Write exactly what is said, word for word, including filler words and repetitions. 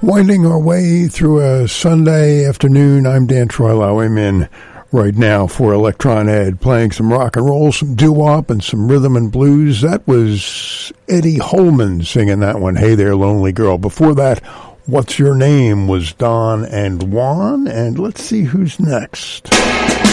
Winding our way through a Sunday afternoon, I'm Dan Troilo. I'm in right now for Electron Ed, playing some rock and roll, some doo-wop, and some rhythm and blues. That was Eddie Holman singing that one, Hey There, Lonely Girl. Before that, What's Your Name was Don and Juan, and let's see who's next.